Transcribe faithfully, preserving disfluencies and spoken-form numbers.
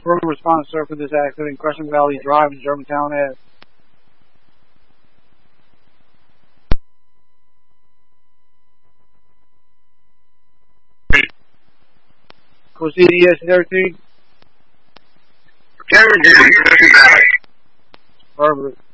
affirmative response, sir, for this accident. Crescent Valley Drive in Germantown Ave. Coast E D S thirteen. Kevin, did you see that? Affirmative.